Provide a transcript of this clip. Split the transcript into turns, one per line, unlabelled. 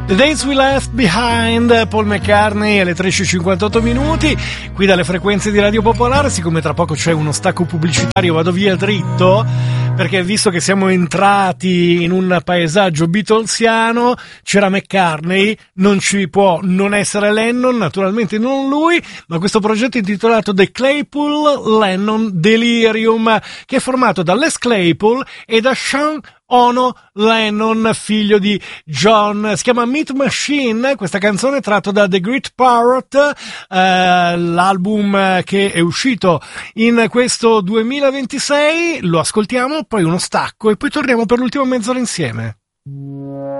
The Days We Left Behind, Paul McCartney alle 13:58 minuti, qui dalle frequenze di Radio Popolare. Siccome tra poco c'è uno stacco pubblicitario vado via dritto, perché visto che siamo entrati in un paesaggio beatlesiano, c'era McCartney, non ci può non essere Lennon, naturalmente non lui, ma questo progetto intitolato The Claypool Lennon Delirium, che è formato da Les Claypool e da Sean Ono Lennon, figlio di John. Si chiama Meat Machine, questa canzone è tratta da The Great Parrot, l'album che è uscito in questo 2026. Lo ascoltiamo, poi uno stacco e poi torniamo per l'ultima mezz'ora insieme.